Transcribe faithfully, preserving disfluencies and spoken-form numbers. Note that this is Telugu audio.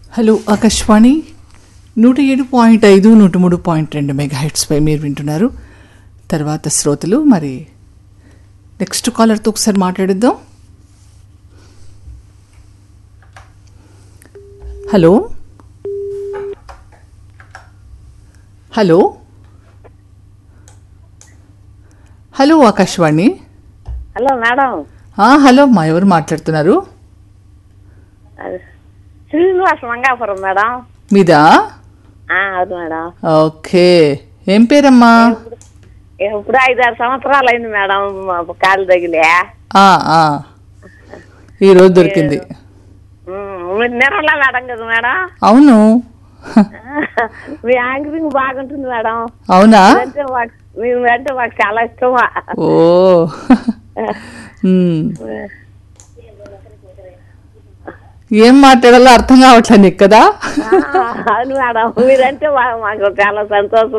హలో ఆకాశవాణి నూట ఏడు పాయింట్ ఐదు నూట మూడు పాయింట్ రెండు మెగాహెట్స్పై మీరు వింటున్నారు. తర్వాత శ్రోతలు మరి నెక్స్ట్ కాలర్తో ఒకసారి మాట్లాడిద్దాం. Hello hello hello Akashvani. Hello madam. Hello మా ఎవరు మాట్లాడుతున్నారు? శ్రీనివాస మంగాపురం మేడం. మీదా? అవును మేడం. ఓకే, ఏం పేరమ్మా? ఇప్పుడు ఐదారు సంవత్సరాలు అయింది మేడం కాలు తగిలే. ఈరోజు దొరికింది. నిర్మలా మేడం కదా మేడం? అవును. మీ యాంకరింగ్ బాగుంటుంది మేడం. అవునా? అంటే మాకు చాలా ఇష్టమా. ఓ ఏం మాట్లాడాలో అర్థం కావట్లేదు నీకు కదా? అవును మేడం, మీరంటే మాకు చాలా సంతోషం.